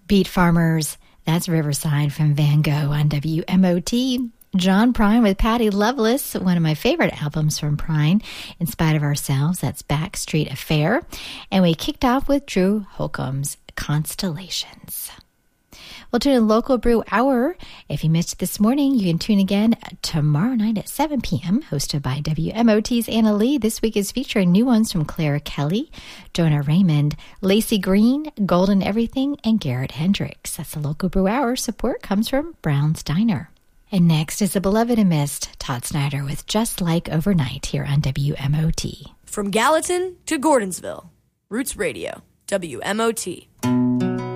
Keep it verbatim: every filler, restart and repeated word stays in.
Beat Farmers, that's Riverside from Van Gogh on W M O T. John Prine with Patty Loveless, one of my favorite albums from Prine. In Spite of Ourselves, that's Backstreet Affair. And we kicked off with Drew Holcomb's Constellations. We'll tune in Local Brew Hour. If you missed it this morning, you can tune again tomorrow night at seven p.m., hosted by W M O T's Anna Lee. This week is featuring new ones from Clara Kelly, Jonah Raymond, Lacey Green, Golden Everything, and Garrett Hendricks. That's the Local Brew Hour. Support comes from Brown's Diner. And next is the beloved and missed Todd Snyder with Just Like Overnight here on W M O T. From Gallatin to Gordonsville, Roots Radio, W M O T.